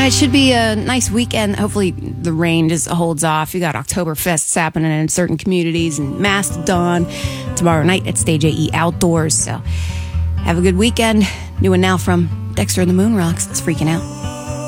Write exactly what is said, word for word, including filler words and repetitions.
it should be a nice weekend. Hopefully the rain just holds off. You got Oktoberfests happening in certain communities and Mastodon tomorrow night at Stage A E Outdoors. So have a good weekend. New one now from Dexter and the Moon Rocks. It's Freaking Out.